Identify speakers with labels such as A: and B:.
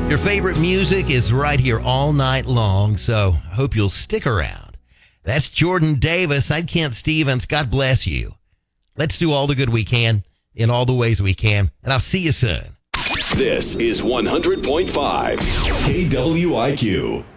A: Your favorite music is right here all night long, so I hope you'll stick around. That's Jordan Davis. I'm Kent Stevens. God bless you. Let's do all the good we can in all the ways we can, and I'll see you soon.
B: This is 100.5 KWIQ.